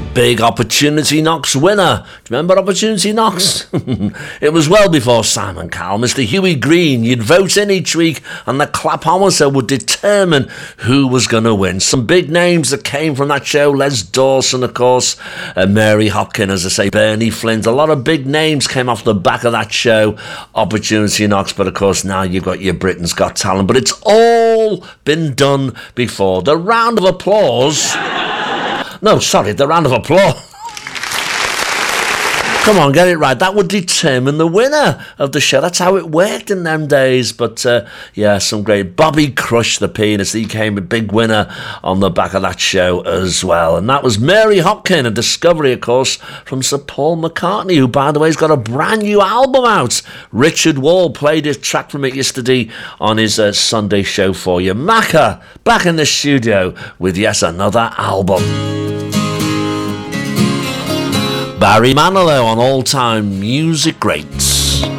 big Opportunity Knocks winner. Do you remember Opportunity Knocks? It was well before Simon Cowell, Mr. Huey Green. You'd vote in each week and the Claphommeter would determine who was going to win. Some big names that came from that show. Les Dawson, of course, Mary Hopkin, as I say, Bernie Flint. A lot of big names came off the back of that show, Opportunity Knocks. But of course now you've got your Britain's Got Talent. But it's all been done before. The round of applause... No, sorry, the round of applause. Come on, get it right. That would determine the winner of the show. That's how it worked in them days. But, yeah, some great... Bobby Crush the Penis. He came a big winner on the back of that show as well. And that was Mary Hopkin, a discovery, of course, from Sir Paul McCartney, who, by the way, has got a brand new album out. Richard Wall played a track from it yesterday on his Sunday show for you. Macca, back in the studio with yet another album. Barry Manilow on All Time Music Greats.